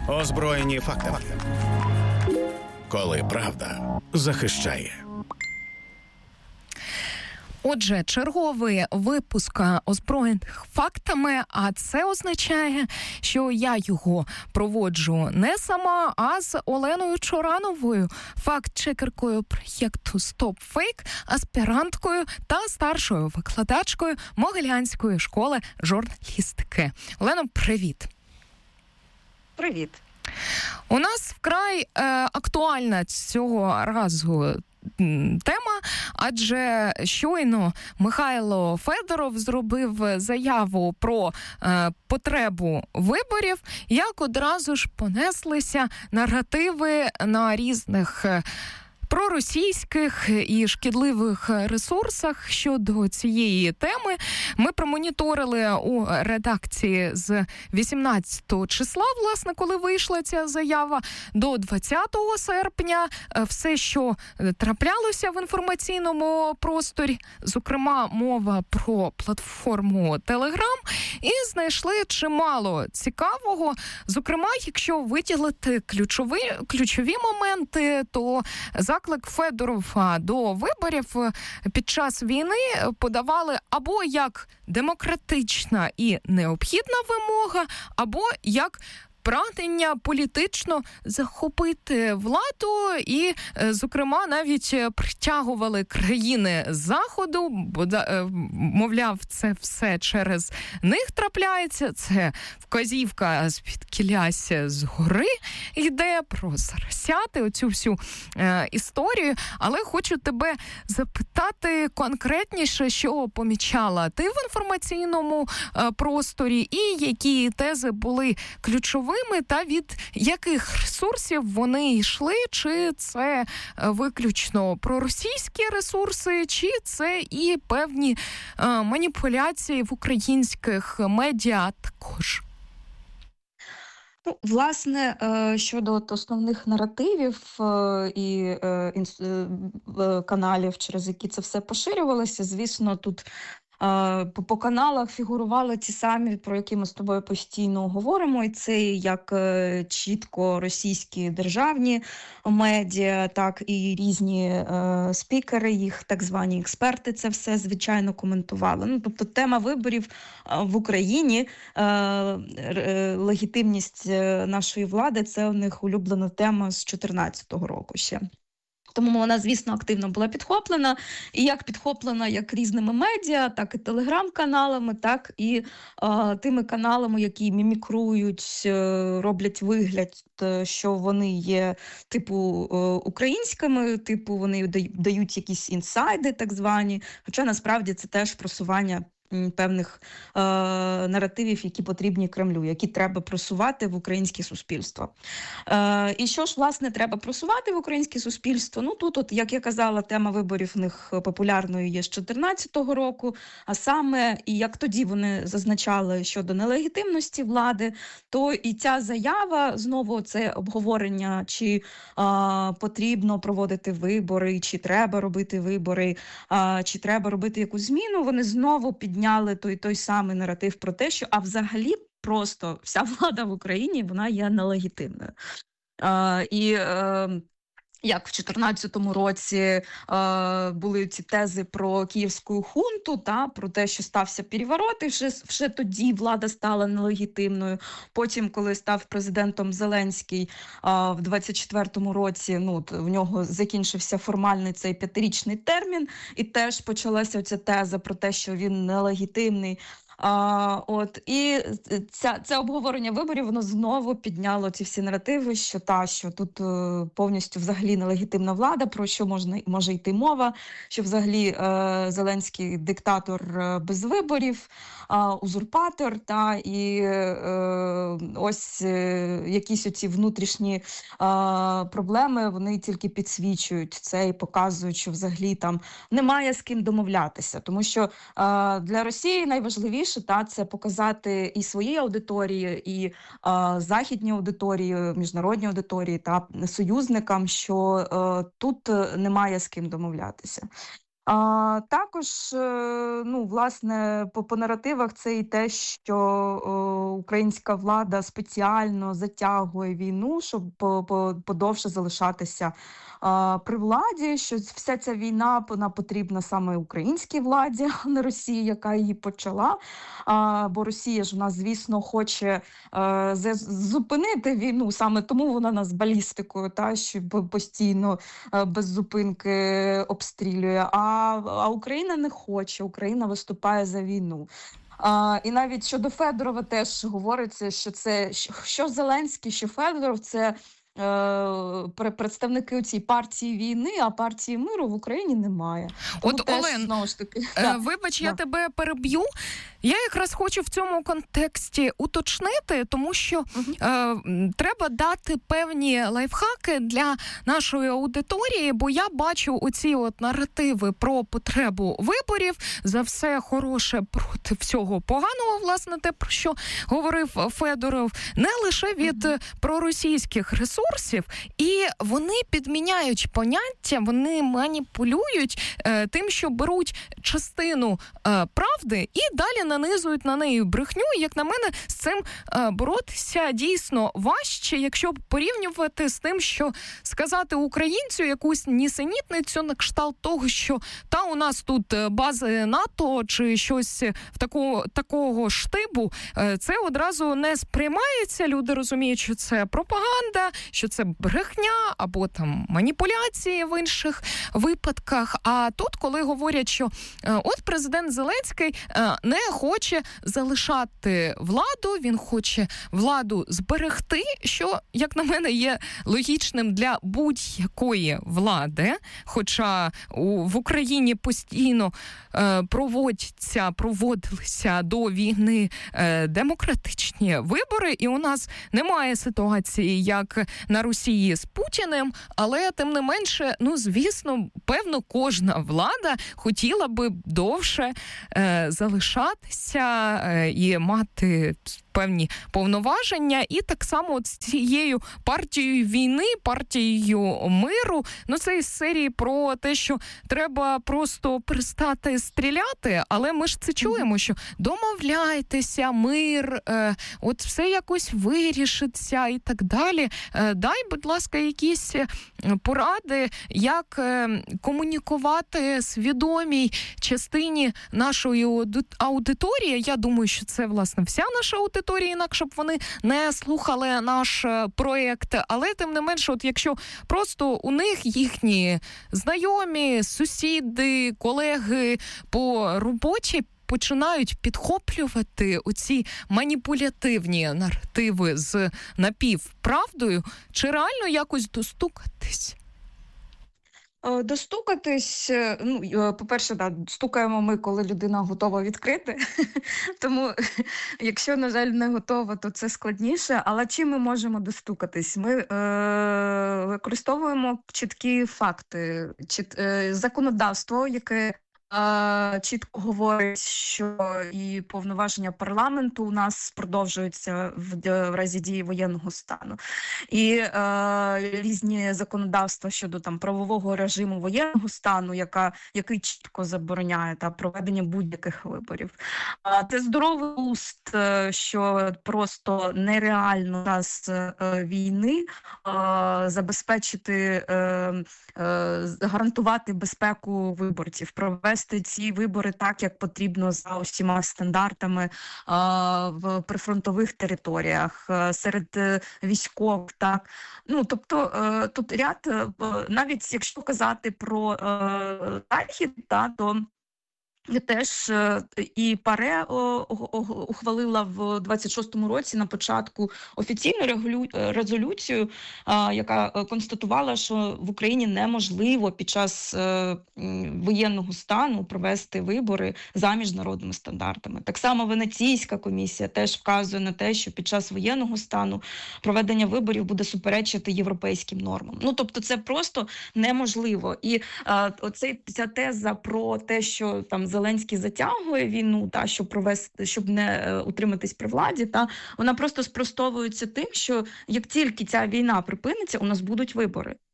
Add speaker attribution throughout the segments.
Speaker 1: Озброєні фактами. Коли правда захищає.
Speaker 2: Отже, черговий випуск «Озброєних фактами», а це означає, що я його проводжу не сама, а з Оленою Чорановою, факт-чекеркою проєкту «Стоп Фейк», аспіранткою та старшою викладачкою Могилянської школи журналістики. Олено, привіт!
Speaker 3: Привіт!
Speaker 2: У нас вкрай актуальна цього разу тема, адже щойно Михайло Федоров зробив заяву про потребу виборів, як одразу ж понеслися наративи на різних проросійських і шкідливих ресурсах щодо цієї теми. Ми промоніторили у редакції з 18 числа, власне, коли вийшла ця заява, до 20 серпня. Все, що траплялося в інформаційному просторі, зокрема, мова про платформу Telegram, і знайшли чимало цікавого. Зокрема, якщо виділити ключові моменти, то заклик Федорова до виборів під час війни подавали або як демократична і необхідна вимога, або як прагнення політично захопити владу і, зокрема, навіть притягували країни Заходу, бо, мовляв, це все через них трапляється, це вказівка з-під кіляся згори йде про заросяти оцю всю історію. Але хочу тебе запитати конкретніше, що помічала ти в інформаційному просторі і які тези були ключовими, та від яких ресурсів вони йшли, чи це виключно проросійські ресурси, чи це і певні маніпуляції в українських медіа також?
Speaker 3: Ну, власне, щодо основних наративів і каналів, через які це все поширювалося, звісно, тут по каналах фігурували ті самі, про які ми з тобою постійно говоримо, і це як чітко російські державні медіа, так і різні спікери, їх так звані експерти це все, звичайно, коментували. Ну, тобто тема виборів в Україні, легітимність нашої влади – це у них улюблена тема з 2014 року ще. Тому вона, звісно, активно була підхоплена. І як підхоплена як різними медіа, так і телеграм-каналами, так і тими каналами, які мімікрують, роблять вигляд, що вони є типу українськими, типу вони дають якісь інсайди так звані. Хоча насправді це теж просування певних наративів, які потрібні Кремлю, які треба просувати в українське суспільство. І що ж, власне, треба просувати в українське суспільство? Ну, тут, от, як я казала, тема виборів в них популярною є з 2014 року, а саме, і як тоді вони зазначали щодо нелегітимності влади, то і ця заява, знову це обговорення, чи потрібно проводити вибори, чи треба робити вибори, чи треба робити якусь зміну, вони знову підняли той самий наратив про те, що взагалі просто вся влада в Україні, вона є нелегітимною. Як в 2014 році були ці тези про київську хунту, про те, що стався переворот, і вже тоді влада стала нелегітимною. Потім, коли став президентом Зеленський в 2024 році, в нього закінчився формальний цей 5-річний термін, і теж почалася оця теза про те, що він нелегітимний. І це обговорення виборів, воно знову підняло ці всі наративи, що тут повністю взагалі нелегітимна влада, про що може йти мова, що взагалі Зеленський диктатор без виборів, узурпатор, і ось якісь оці внутрішні проблеми, вони тільки підсвічують це і показують, що взагалі там немає з ким домовлятися, тому що для Росії найважливіше це показати і своїй аудиторії, і західній аудиторії, міжнародній аудиторії та союзникам, що тут немає з ким домовлятися. Також, власне, по наративах це і те, що українська влада спеціально затягує війну, щоб подовше залишатися при владі, що вся ця війна вона потрібна саме українській владі, а не Росії, яка її почала. Бо Росія ж у нас, звісно, хоче зупинити війну, саме тому вона нас балістикою, що постійно без зупинки обстрілює. А Україна не хоче, Україна виступає за війну. І навіть щодо Федорова теж говориться, що Зеленський, що Федоров – це представники цієї партії війни, а партії миру в Україні немає.
Speaker 2: Тому теж, Олен, знову ж таки, вибач, я тебе переб'ю. Я якраз хочу в цьому контексті уточнити, тому що треба дати певні лайфхаки для нашої аудиторії, бо я бачу оці наративи про потребу виборів, за все хороше проти всього поганого, власне, те, про що говорив Федоров, не лише від проросійських ресурсів, і вони підміняють поняття, вони маніпулюють тим, що беруть частину правди і далі нанизують на неї брехню. І, як на мене, з цим боротися дійсно важче, якщо порівнювати з тим, що сказати українцю якусь нісенітницю на кшталт того, що у нас тут бази НАТО чи щось такого штибу, це одразу не сприймається. Люди розуміють, що це пропаганда, що це брехня або там маніпуляції в інших випадках. А тут, коли говорять, що от президент Зеленський не хоче залишати владу, він хоче владу зберегти, що, як на мене, є логічним для будь-якої влади, хоча в Україні постійно проводилися до війни демократичні вибори, і у нас немає ситуації, як на Росії з Путіним, але, тим не менше, звісно, певно, кожна влада хотіла би довше залишатися і мати певні повноваження, і так само з цією партією війни, партією миру, це із серії про те, що треба просто перестати стріляти, але ми ж це чуємо, що домовляйтеся, мир, от все якось вирішиться і так далі. Дай, будь ласка, якісь поради, як комунікувати свідомій частині нашої аудиторії. Я думаю, що це, власне, вся наша аудиторія, інакше б вони не слухали наш проєкт. Але, тим не менше, якщо просто у них їхні знайомі, сусіди, колеги по роботі починають підхоплювати оці маніпулятивні наративи з напівправдою, чи реально якось достукатись?
Speaker 3: Достукатись, по-перше, стукаємо ми, коли людина готова відкрити, тому якщо, на жаль, не готова, то це складніше, але чим ми можемо достукатись? Ми використовуємо чіткі факти, законодавство, яке чітко говорить, що і повноваження парламенту у нас продовжуються в разі дії воєнного стану. І різні законодавства щодо правового режиму воєнного стану, який чітко забороняє проведення будь-яких виборів. Це здоровий глузд, що просто нереально час війни забезпечити, гарантувати безпеку виборців, провести ці вибори так, як потрібно за усіма стандартами в прифронтових територіях, серед військових. Так. Тобто тут ряд, навіть якщо казати про Захід, то теж і ПАРЕ ухвалила в 26-му році на початку офіційну резолюцію, яка констатувала, що в Україні неможливо під час воєнного стану провести вибори за міжнародними стандартами. Так само Венеційська комісія теж вказує на те, що під час воєнного стану проведення виборів буде суперечити європейським нормам. Тобто це просто неможливо. І ця теза про те, що Зеленський затягує війну, щоб не утриматись при владі, вона просто спростовується тим, що як тільки ця війна припиниться, у нас будуть вибори.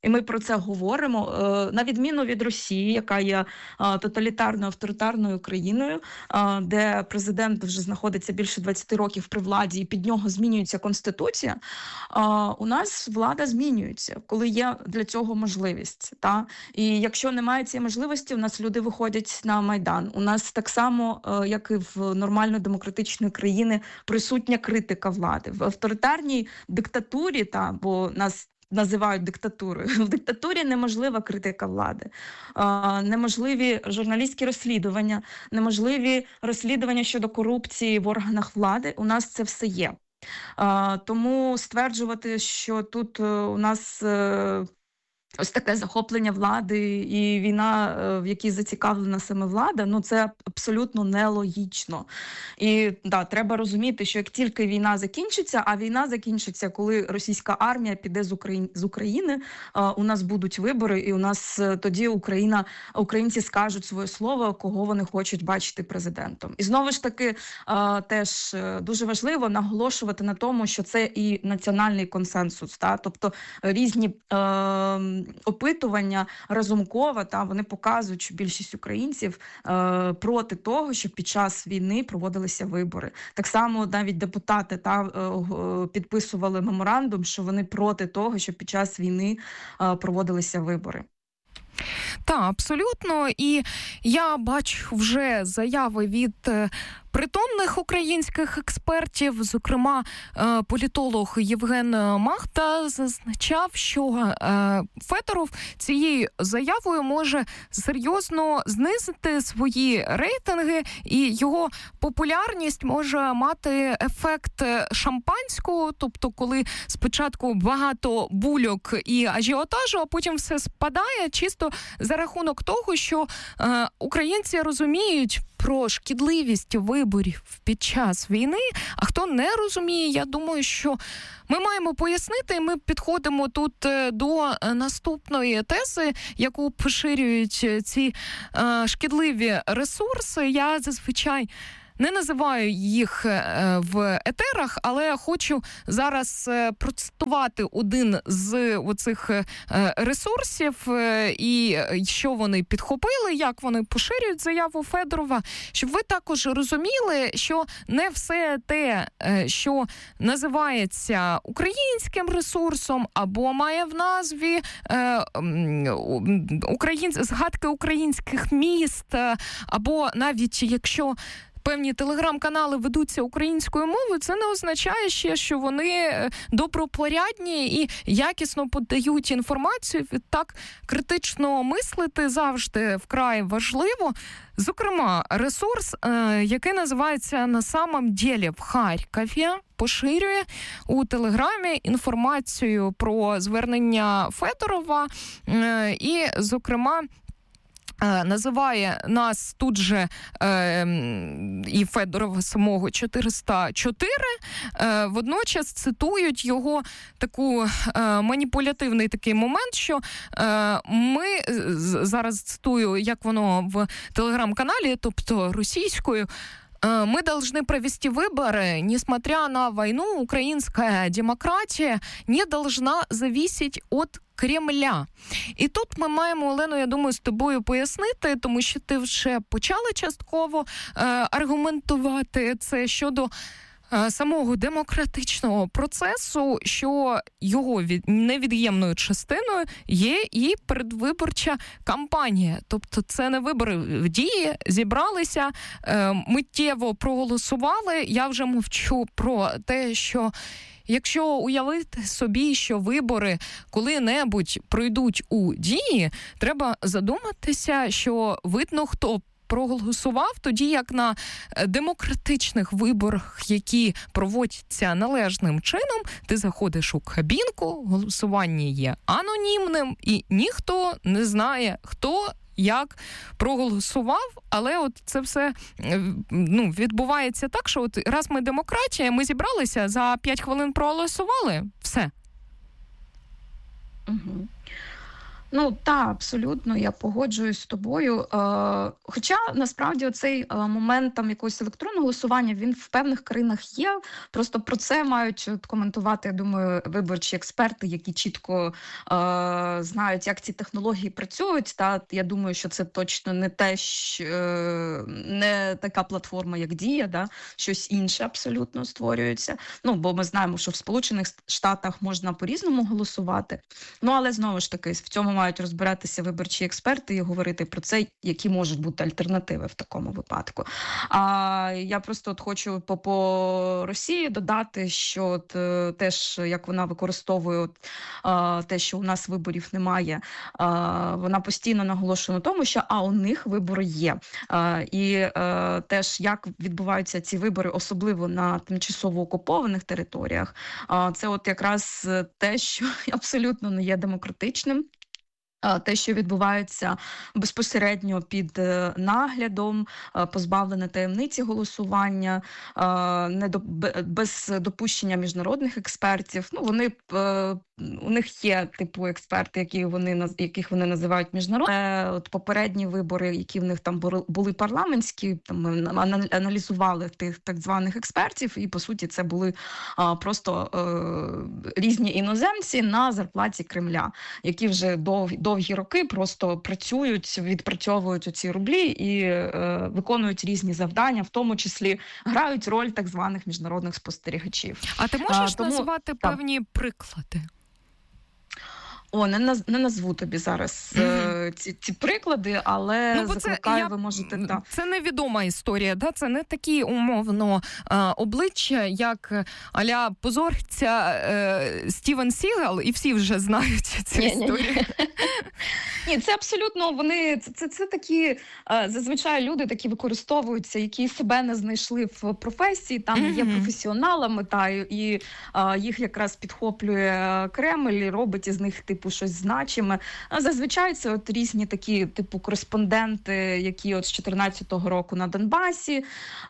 Speaker 3: І ми про це говоримо, на відміну від Росії, яка є тоталітарною, авторитарною країною, де президент вже знаходиться більше 20 років при владі, і під нього змінюється Конституція, у нас влада змінюється, коли є для цього можливість. Та? І якщо немає цієї можливості, у нас люди виходять на Майдан. У нас так само, як і в нормально демократичної країни, присутня критика влади. В авторитарній диктатурі, бо нас називають диктатурою. В диктатурі неможлива критика влади, неможливі журналістські розслідування, неможливі розслідування щодо корупції в органах влади. У нас це все є. Тому стверджувати, що тут у нас ось таке захоплення влади і війна, в якій зацікавлена саме влада, це абсолютно нелогічно. І треба розуміти, що як тільки війна закінчиться, а війна закінчиться, коли російська армія піде з України, у нас будуть вибори, і у нас тоді українці скажуть своє слово, кого вони хочуть бачити президентом. І знову ж таки, теж дуже важливо наголошувати на тому, що це і національний консенсус, тобто різні опитування Разумкова, вони показують, що більшість українців проти того, щоб під час війни проводилися вибори. Так само навіть депутати підписували меморандум, що вони проти того, щоб під час війни проводилися вибори.
Speaker 2: Так, абсолютно. І я бачу вже заяви від притомних українських експертів, зокрема, політолог Євген Махта зазначав, що Федоров цією заявою може серйозно знизити свої рейтинги, і його популярність може мати ефект шампанського, тобто коли спочатку багато бульок і ажіотажу, а потім все спадає чисто за рахунок того, що українці розуміють про шкідливість виборів під час війни, а хто не розуміє, я думаю, що ми маємо пояснити, і ми підходимо тут до наступної тези, яку поширюють ці шкідливі ресурси. Я зазвичай не називаю їх в етерах, але хочу зараз процитувати один з оцих ресурсів і що вони підхопили, як вони поширюють заяву Федорова, щоб ви також розуміли, що не все те, що називається українським ресурсом або має в назві згадки українських міст, або навіть якщо певні телеграм-канали ведуться українською мовою, це не означає ще, що вони добропорядні і якісно подають інформацію. Відтак, критично мислити завжди вкрай важливо. Зокрема, ресурс, який називається «На самом деле в Харкові», поширює у Телеграмі інформацію про звернення Федорова і, зокрема, називає нас тут же і Федорова самого 404, водночас цитують його таку маніпулятивний такий момент, що ми, зараз цитую, як воно в телеграм-каналі, тобто російською, мы должны провести выборы, несмотря на войну, украинская демократия не должна зависеть от Кремля. І тут ми маємо, Олено, я думаю, з тобою пояснити, тому що ти вже почала частково аргументувати це щодо самого демократичного процесу, що його невід'ємною частиною є і передвиборча кампанія. Тобто це не вибори в дії, зібралися, миттєво проголосували. Я вже мовчу про те, що якщо уявити собі, що вибори коли-небудь пройдуть у дії, треба задуматися, що видно, хто проголосував, тоді як на демократичних виборах, які проводяться належним чином, ти заходиш у кабінку, голосування є анонімним, і ніхто не знає, хто як проголосував, але от це все відбувається так, що от раз ми демократія, ми зібралися, за 5 хвилин проголосували, все.
Speaker 3: Угу. Так, абсолютно, я погоджуюсь з тобою. Хоча, насправді, оцей момент там якогось електронного голосування, він в певних країнах є. Просто про це мають коментувати, я думаю, виборчі експерти, які чітко знають, як ці технології працюють. Та я думаю, що це точно не така платформа, як Дія, да? Щось інше абсолютно створюється. Бо ми знаємо, що в Сполучених Штатах можна по-різному голосувати. Але, знову ж таки, в цьому мають розбиратися виборчі експерти і говорити про це, які можуть бути альтернативи в такому випадку. Я просто хочу по Росії додати, що теж, як вона використовує те, що у нас виборів немає, вона постійно наголошує на тому, що у них вибори є. І теж, як відбуваються ці вибори, особливо на тимчасово окупованих територіях, це от якраз те, що абсолютно не є демократичним. Те, що відбувається безпосередньо під наглядом, позбавлене таємниці голосування, без допущення міжнародних експертів. У них є типу експерти, яких вони називають міжнародними. От попередні вибори, які в них там були парламентські, ми аналізували тих так званих експертів, і по суті це були просто різні іноземці на зарплаті Кремля, які вже довгі роки просто працюють, відпрацьовують оці рублі і виконують різні завдання, в тому числі грають роль так званих міжнародних спостерігачів.
Speaker 2: А ти можеш назвати певні приклади?
Speaker 3: Не назву тобі зараз ці приклади, але закликаю, ви можете...
Speaker 2: Це невідома історія, да? Це не такі умовно обличчя, як а-ля позорця Стівен Сігал, і всі вже знають цю історію.
Speaker 3: Ні, це абсолютно, це такі, зазвичай люди такі використовуються, які себе не знайшли в професії, там є професіоналами, і їх якраз підхоплює Кремль і робить із них щось значиме. Зазвичай це от різні такі кореспонденти, які от з 14-го року на Донбасі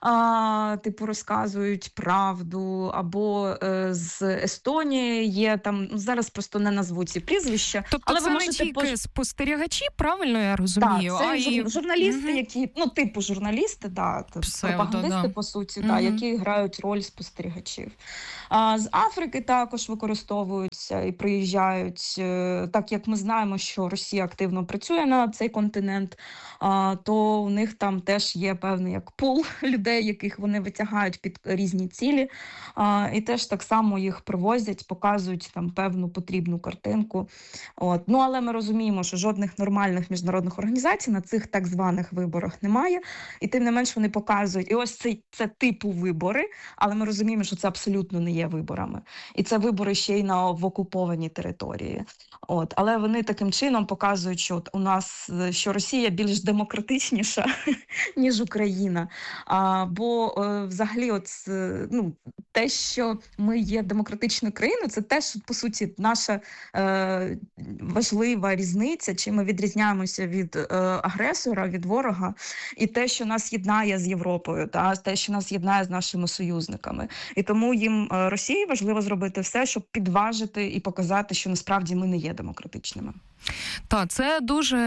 Speaker 3: розказують правду, або з Естонії є там, зараз просто не назву ці прізвища.
Speaker 2: Тобто але це не тільки спостерігачі, правильно я розумію?
Speaker 3: Так, це журналісти, які, типу журналісти, пропагандисти, по суті, які грають роль спостерігачів. З Африки також використовуються і приїжджають, так як ми знаємо, що Росія активно працює на цей континент, то у них там теж є певний як пул людей, яких вони витягають під різні цілі, і теж так само їх привозять, показують там певну потрібну картинку. Але ми розуміємо, що жодних нормальних міжнародних організацій на цих так званих виборах немає, і тим не менш вони показують, і ось це типу вибори, але ми розуміємо, що це абсолютно не є виборами. І це вибори ще й в окупованій території. Але вони таким чином показують, що що Росія більш демократичніша, ніж Україна. Бо взагалі те, що ми є демократичною країною, це теж, по суті, наша важлива різниця, чим ми відрізняємося від агресора, від ворога, і те, що нас єднає з Європою, те, що нас єднає з нашими союзниками. І тому їм, Росії, важливо зробити все, щоб підважити і показати, що насправді ми не є демократичними.
Speaker 2: Так, це дуже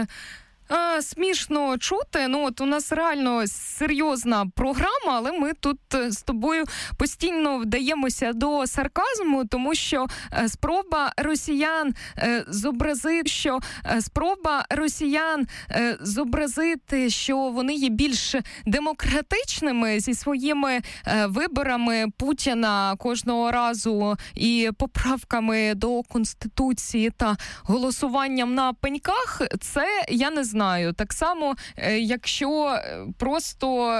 Speaker 2: смішно чути. У нас реально серйозна програма, але ми тут з тобою постійно вдаємося до сарказму, тому що спроба росіян зобразити, що вони є більш демократичними зі своїми виборами Путіна кожного разу і поправками до Конституції та голосуванням на пеньках, це я не знаю. Так само, якщо просто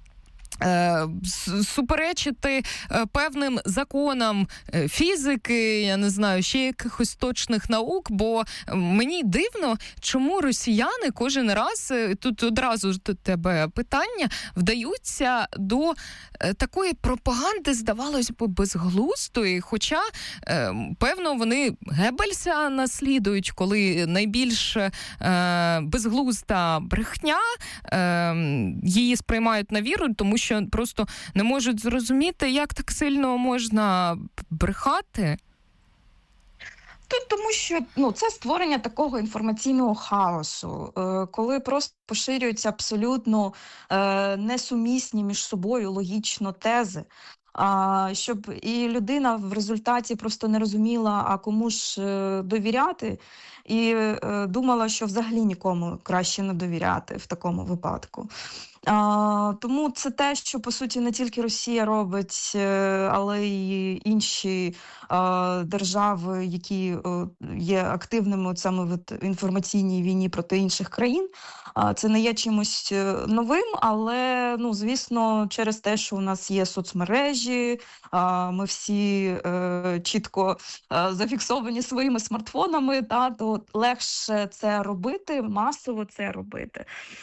Speaker 2: суперечити певним законам фізики, я не знаю, ще якихось точних наук, бо мені дивно, чому росіяни кожен раз, тут одразу до тебе питання, вдаються до такої пропаганди, здавалось би, безглуздої, хоча, певно, вони Геббельса наслідують, коли найбільш безглузда брехня, її сприймають на віру, тому що просто не можуть зрозуміти, як так сильно можна брехати.
Speaker 3: Тому що це створення такого інформаційного хаосу, коли просто поширюються абсолютно несумісні між собою логічно тези. Щоб і людина в результаті просто не розуміла, а кому ж довіряти, і думала, що взагалі нікому краще не довіряти в такому випадку. Тому це те, що, по суті, не тільки Росія робить, але й інші держави, які є активними саме в інформаційній війні проти інших країн. Це не є чимось новим, але, звісно, через те, що у нас є соцмережі, ми всі чітко зафіксовані своїми смартфонами, то легше це робити, масово це робити.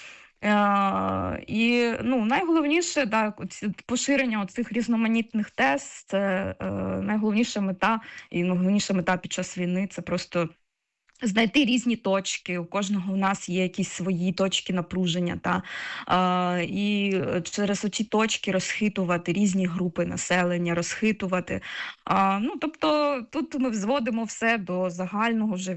Speaker 3: І найголовніше, поширення цих різноманітних тез – це найголовніша мета, і найголовніша мета під час війни – це просто знайти різні точки. У кожного в нас є якісь свої точки напруження, і через оці точки розхитувати різні групи населення, розхитувати. Тобто тут ми зводимо все до загального, вже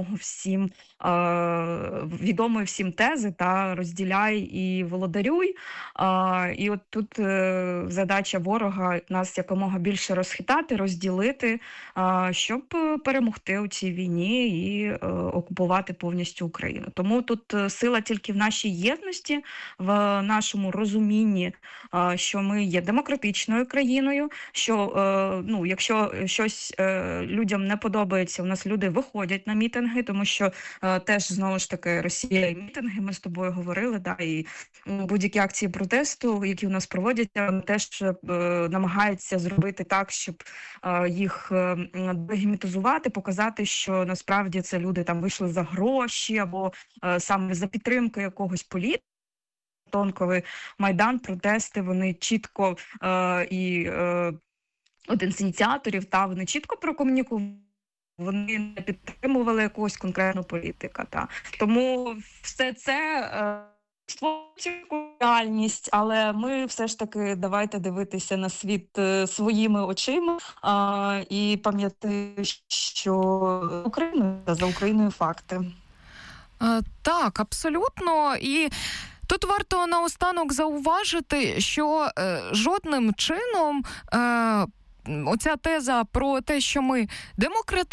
Speaker 3: відомої всім тези, розділяй і володарюй. І от тут задача ворога нас якомога більше розхитати, розділити, щоб перемогти у цій війні і окупувати повністю Україну. Тому тут сила тільки в нашій єдності, в нашому розумінні, що ми є демократичною країною, що якщо щось людям не подобається, у нас люди виходять на мітинги, тому що теж, знову ж таки, Росія і мітинги, ми з тобою говорили, і будь-які акції протесту, які у нас проводяться, вони теж намагаються зробити так, щоб їх дегімітизувати, показати, що насправді це люди там вийшли за гроші або саме за підтримку якогось політика. Коли Майдан, протести, вони чітко один з ініціаторів, вони чітко прокомунікували, вони не підтримували якогось конкретного політика. Тому все це створює реальність, але ми все ж таки давайте дивитися на світ своїми очима і пам'ятати, що Україна за Україною факти.
Speaker 2: Так, абсолютно. І тут варто наостанок зауважити, що жодним чином оця теза про те, що ми демократичні,